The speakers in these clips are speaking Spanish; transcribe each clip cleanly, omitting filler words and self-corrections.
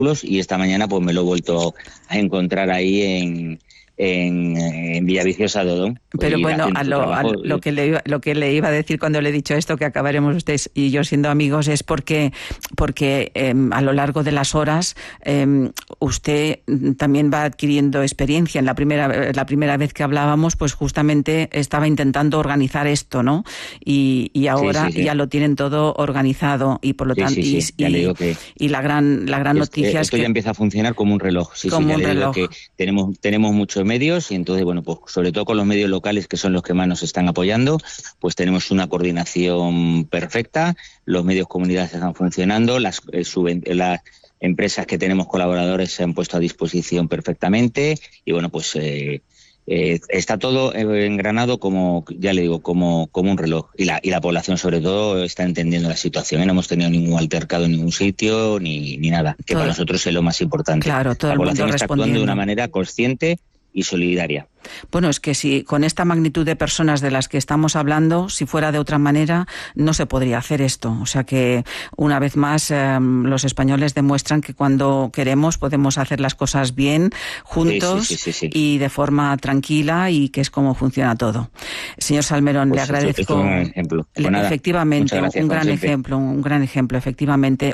y esta mañana pues me lo he vuelto a encontrar ahí en Villaviciosa de Odón. Pero bueno, lo que le iba a decir cuando le he dicho esto, que acabaremos usted y yo siendo amigos, es porque a lo largo de las horas usted también va adquiriendo experiencia. En la primera vez que hablábamos, pues justamente estaba intentando organizar esto, ¿no? Y ahora ya lo tienen todo organizado y por lo tanto y la gran noticia es que esto ya empieza a funcionar como un reloj. Como un reloj. Que tenemos muchos medios y entonces, bueno, pues sobre todo con los medios locales, que son los que más nos están apoyando, pues tenemos una coordinación perfecta, los medios comunitarios están funcionando, las empresas que tenemos colaboradores se han puesto a disposición perfectamente y bueno, pues está todo engranado como, ya le digo, como un reloj y la población sobre todo está entendiendo la situación. No hemos tenido ningún altercado en ningún sitio ni nada, que para nosotros es lo más importante. Claro, todo la el mundo población está actuando de una manera consciente y solidaria. Bueno, es que si con esta magnitud de personas de las que estamos hablando, si fuera de otra manera, no se podría hacer esto. O sea que, una vez más, los españoles demuestran que cuando queremos podemos hacer las cosas bien, juntos sí. y de forma tranquila, y que es como funciona todo. Señor Salmerón, pues le agradezco. Es un gran ejemplo. Efectivamente, gracias, un gran ejemplo, efectivamente.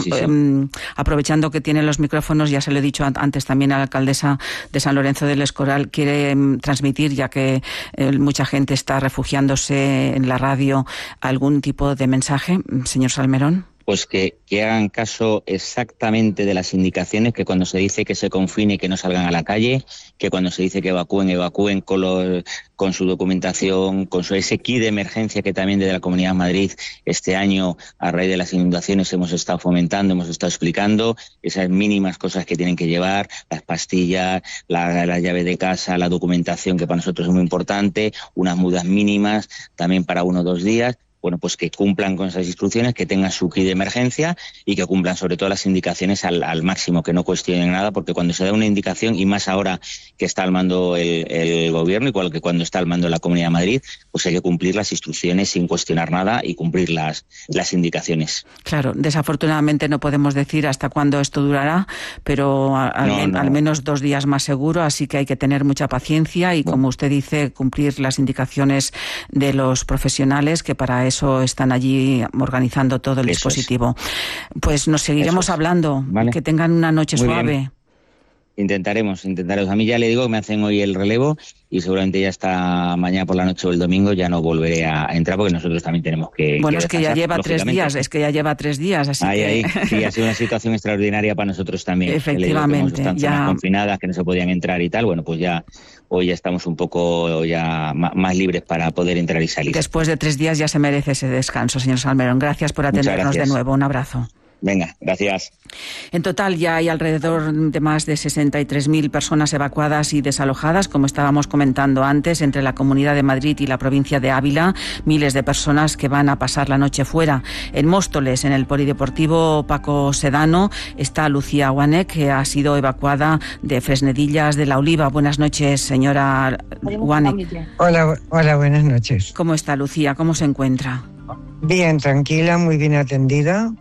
Aprovechando que tiene los micrófonos, ya se lo he dicho antes también a la alcaldesa de San Lorenzo del Escorial, quiere transmitir, ya que mucha gente está refugiándose en la radio, algún tipo de mensaje, señor Salmerón. Pues que hagan caso exactamente de las indicaciones, que cuando se dice que se confine, que no salgan a la calle, que cuando se dice que evacúen con su documentación, con ese kit de emergencia que también desde la Comunidad de Madrid este año, a raíz de las inundaciones, hemos estado fomentando, hemos estado explicando esas mínimas cosas que tienen que llevar, las pastillas, la llave de casa, la documentación, que para nosotros es muy importante, unas mudas mínimas también para 1 o 2 días. Bueno, pues que cumplan con esas instrucciones, que tengan su kit de emergencia y que cumplan sobre todo las indicaciones al máximo, que no cuestionen nada, porque cuando se da una indicación, y más ahora que está al mando el gobierno, igual que cuando está al mando la Comunidad de Madrid, pues hay que cumplir las instrucciones sin cuestionar nada y cumplir las indicaciones. Claro, desafortunadamente no podemos decir hasta cuándo esto durará, pero al menos 2 días más seguro, así que hay que tener mucha paciencia y, como usted dice, cumplir las indicaciones de los profesionales, que para eso están allí organizando todo el dispositivo. Pues nos seguiremos hablando. ¿Vale? Que tengan una noche suave. Bien. Intentaremos. A mí ya le digo que me hacen hoy el relevo y seguramente ya hasta mañana por la noche o el domingo ya no volveré a entrar, porque nosotros también tenemos que... Bueno, es que ya lleva 3 días, así que... Sí, ha sido una situación extraordinaria para nosotros también. Efectivamente. Están zonas confinadas, que no se podían entrar y tal, bueno, pues ya... Hoy ya estamos un poco ya más libres para poder entrar y salir. Después de 3 días ya se merece ese descanso, señor Salmerón. Gracias por atendernos de nuevo. Un abrazo. Venga, gracias. En total ya hay alrededor de más de 63.000 personas evacuadas y desalojadas, como estábamos comentando antes, entre la Comunidad de Madrid y la provincia de Ávila. Miles de personas que van a pasar la noche fuera. En Móstoles, en el Polideportivo Paco Sedano, está Lucía Guanec, que ha sido evacuada de Fresnedillas de la Oliva. Buenas noches, señora Guanec. Hola, buenas noches. ¿Cómo está, Lucía? ¿Cómo se encuentra? Bien, tranquila, muy bien atendida.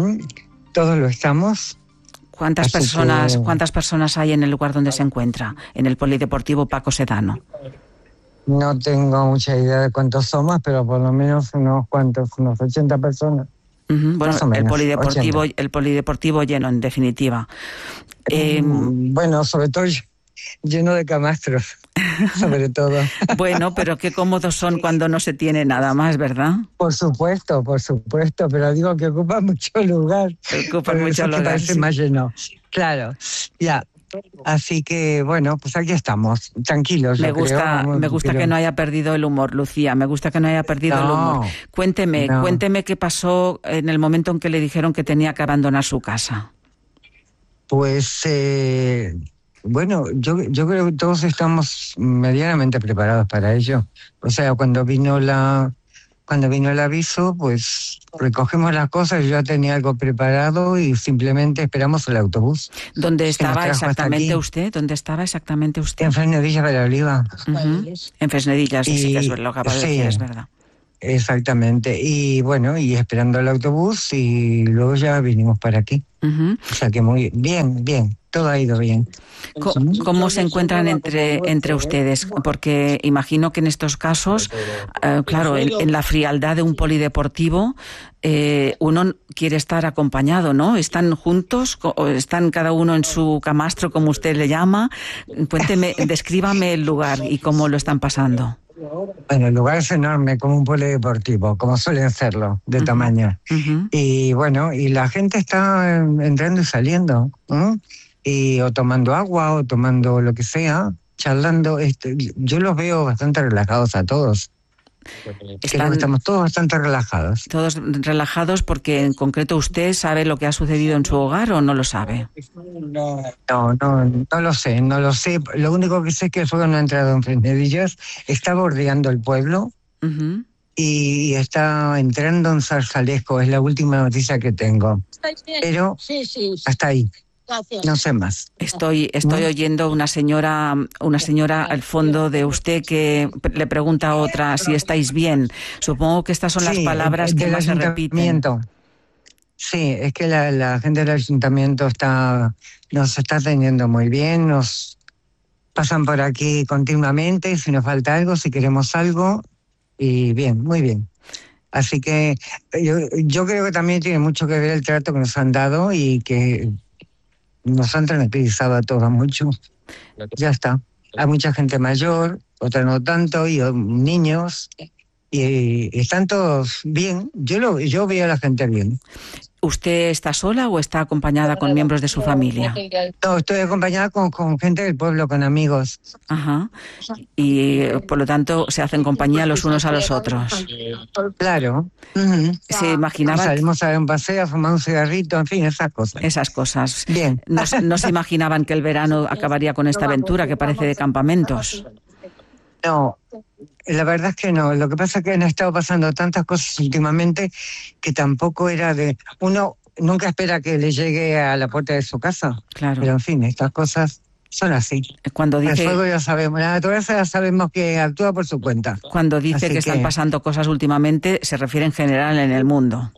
Todos lo estamos. ¿Cuántas personas hay en el lugar donde se encuentra, en el Polideportivo Paco Sedano? No tengo mucha idea de cuántos somos, pero por lo menos unos 80 personas. Bueno, el polideportivo lleno, en definitiva. Bueno, sobre todo lleno de camastros, sobre todo. Bueno, pero qué cómodos son cuando no se tiene nada más, ¿verdad? Por supuesto, pero digo que ocupan mucho lugar. Parece más lleno. Claro, ya. Así que, bueno, pues aquí estamos, tranquilos. Me gusta que no haya perdido el humor, Lucía, me gusta que no haya perdido el humor. Cuénteme qué pasó en el momento en que le dijeron que tenía que abandonar su casa. Pues... Bueno, yo creo que todos estamos medianamente preparados para ello. O sea, cuando vino el aviso, pues recogimos las cosas, yo ya tenía algo preparado y simplemente esperamos el autobús. ¿Dónde estaba exactamente usted? En Fresnedillas de la Oliva. En Fresnedillas, sí que es lo que acabo de decir, es verdad. exactamente. Y bueno, y esperando el autobús y luego ya vinimos para aquí. Uh-huh. O sea que muy bien, todo ha ido bien. ¿Cómo se encuentran entre ustedes? Porque imagino que en estos casos, claro, en la frialdad de un polideportivo, uno quiere estar acompañado, ¿no? ¿Están juntos o están cada uno en su camastro, como usted le llama? Cuénteme, descríbame el lugar y cómo lo están pasando. Bueno, el lugar es enorme, como un polideportivo, como suelen serlo, de tamaño. Uh-huh. Y bueno, y la gente está entrando y saliendo, ¿eh? Y o tomando agua o tomando lo que sea, charlando. Yo los veo bastante relajados a todos. Creo que estamos todos bastante relajados. Todos relajados porque en concreto usted sabe lo que ha sucedido en su hogar o no lo sabe. No lo sé. Lo único que sé es que el fuego no ha entrado en Fresnedillos, está bordeando el pueblo. Uh-huh. Y está entrando en Zarzalejos, es la última noticia que tengo. Pero hasta ahí. No sé más. Estoy oyendo una señora al fondo de usted que le pregunta a otra si estáis bien. Supongo que estas son las palabras que más se repiten. Sí, es que la gente del ayuntamiento nos está atendiendo muy bien, nos pasan por aquí continuamente, si nos falta algo, si queremos algo, y bien, muy bien. Así que yo creo que también tiene mucho que ver el trato que nos han dado y que nos han tranquilizado a todos mucho. Ya está. Hay mucha gente mayor, otra no tanto, y niños, y están todos bien. Yo veo a la gente bien. ¿Usted está sola o está acompañada con miembros de su familia? No, estoy acompañada con gente del pueblo, con amigos. Ajá. Y por lo tanto se hacen compañía los unos a los otros. Claro. Uh-huh. ¿Se imaginaban? Salimos a dar un paseo, a fumar un cigarrito, en fin, esas cosas. Esas cosas. Bien. No se imaginaban que el verano acabaría con esta aventura que parece de campamentos. No, la verdad es que no. Lo que pasa es que han estado pasando tantas cosas últimamente que tampoco era de... Uno nunca espera que le llegue a la puerta de su casa. Claro. Pero en fin, estas cosas son así. Cuando dice... El fuego ya sabemos, la naturaleza ya sabemos que actúa por su cuenta. Cuando dice que están pasando cosas últimamente, se refiere en general en el mundo.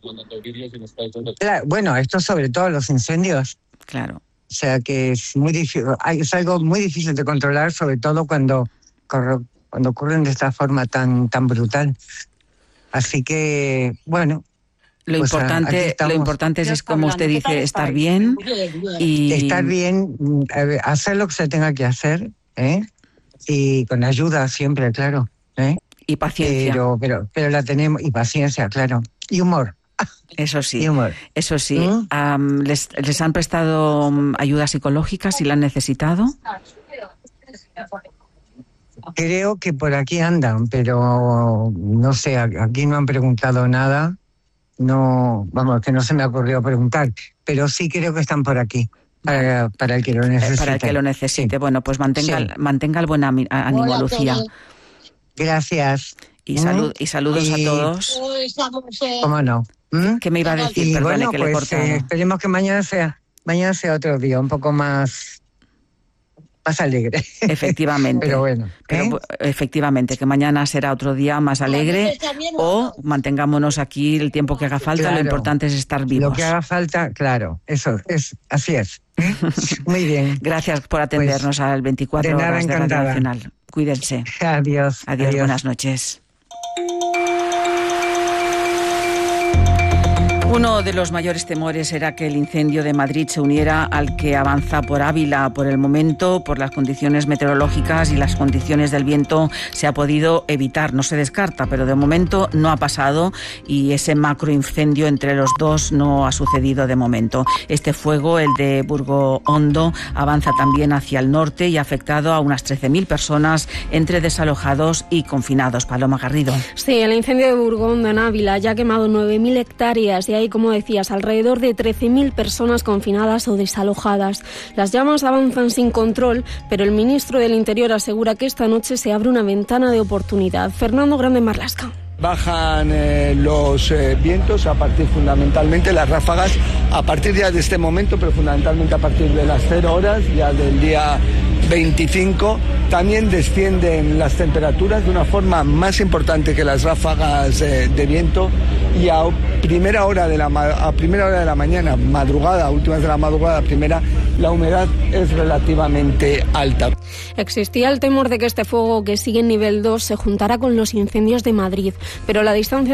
Bueno, esto sobre todo los incendios. Claro. O sea que es muy difícil, es algo muy difícil de controlar, sobre todo cuando ocurren de esta forma tan brutal. Así que, bueno. Lo importante es como usted dice, estar bien. Y estar bien, hacer lo que se tenga que hacer, y con ayuda siempre, claro. Y paciencia. Pero la tenemos, y paciencia, claro. Y humor. Eso sí, humor. Eso sí. ¿Les han prestado ayuda psicológica si la han necesitado? Creo que por aquí andan, pero no sé, aquí no han preguntado nada. No, vamos, que no se me ha ocurrido preguntar, pero sí creo que están por aquí, para el que lo necesite. Para el que lo necesite. Sí. Bueno, pues mantenga el buen ánimo, Lucía. Gracias. Y saludos a todos. ¿Cómo no? ¿Qué me iba a decir? Perdone, bueno, que pues, le he cortado. Esperemos que mañana sea otro día, un poco más alegre. Efectivamente. Pero bueno. Pero efectivamente, que mañana será otro día más alegre o mantengámonos aquí el tiempo que haga falta. Claro, lo importante es estar vivos. Lo que haga falta, claro, así es. Muy bien. Gracias por atendernos al 24 horas de Radio Nacional. Cuídense. Adiós. Adiós. Buenas noches. Uno de los mayores temores era que el incendio de Madrid se uniera al que avanza por Ávila. Por el momento, por las condiciones meteorológicas y las condiciones del viento, se ha podido evitar. No se descarta, pero de momento no ha pasado y ese macroincendio entre los dos no ha sucedido de momento. Este fuego, el de Burgo Hondo, avanza también hacia el norte y ha afectado a unas 13.000 personas entre desalojados y confinados. Paloma Garrido. Sí, el incendio de Burgo Hondo en Ávila ya ha quemado 9.000 hectáreas y hay, como decías, alrededor de 13.000 personas confinadas o desalojadas. Las llamas avanzan sin control, pero el ministro del Interior asegura que esta noche se abre una ventana de oportunidad. Fernando Grande Marlasca. Bajan los vientos a partir fundamentalmente, las ráfagas, a partir ya de este momento, pero fundamentalmente a partir de las 0 horas ya del día 25. También descienden las temperaturas de una forma más importante que las ráfagas de viento, y a primera hora de la mañana, madrugada, últimas de la madrugada, primera, la humedad es relativamente alta. Existía el temor de que este fuego, que sigue en nivel 2, se juntara con los incendios de Madrid, pero la distancia